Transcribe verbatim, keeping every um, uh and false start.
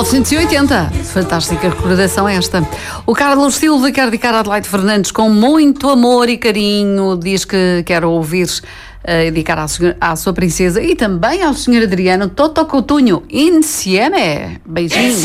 novecentos e oitenta. Fantástica recordação esta. O Carlos Silva quer dedicar a Adelaide Fernandes com muito amor e carinho. Diz que quer ouvir uh, dedicar à, à sua princesa e também ao senhor Adriano Toto Coutinho Insieme. Beijinhos.